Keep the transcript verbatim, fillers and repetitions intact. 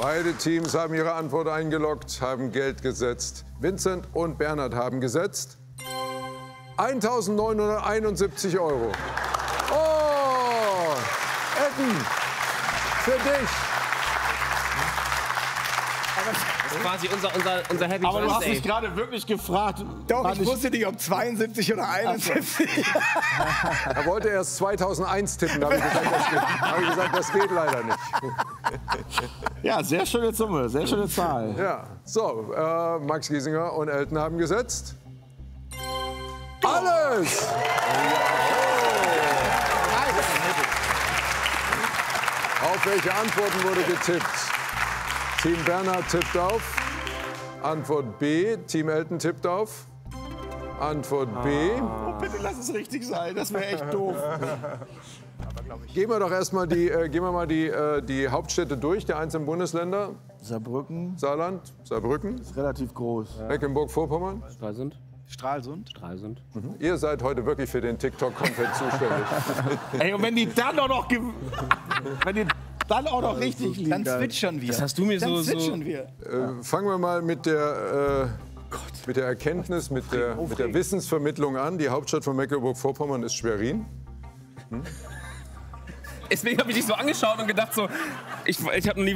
Beide Teams haben ihre Antwort eingeloggt, haben Geld gesetzt. Vincent und Bernhard haben gesetzt eintausendneunhunderteinundsiebzig Euro. Oh, Etten, für dich. Das ist quasi unser, unser, unser Happy Aber Birthday. du hast mich gerade wirklich gefragt. Doch, ich wusste nicht, ob zweiundsiebzig oder einundsiebzig. Er wollte erst zweitausendeins tippen, da habe ich gesagt, das geht, hab ich gesagt, das geht leider nicht. Ja, sehr schöne Summe, sehr schöne Zahl. Ja, so, äh, Max Giesinger und Elton haben gesetzt. Alles! Auf welche Antworten wurde getippt? Team Bernhard tippt auf. Antwort B. Team Elton tippt auf. Antwort B. Oh, bitte lass es richtig sein, das wäre echt doof. Gehen wir doch erstmal die, äh, gehen wir mal die, äh, die Hauptstädte durch, der einzelnen Bundesländer. Saarbrücken Saarland, Saarbrücken, ist relativ groß. Mecklenburg-Vorpommern. Stralsund. Stralsund. Stralsund. Mhm. Ihr seid heute wirklich für den TikTok-Content zuständig. Ey, und wenn die dann auch noch, gew- wenn die dann auch noch richtig liegen. Dann zwitschern wir. Das hast du mir Dann so- so- zwitschern wir. Äh, fangen wir mal mit der, äh, mit der Erkenntnis, mit der, mit der Wissensvermittlung an. Die Hauptstadt von Mecklenburg-Vorpommern ist Schwerin. Deswegen habe ich dich so angeschaut und gedacht so, ich, ich habe noch nie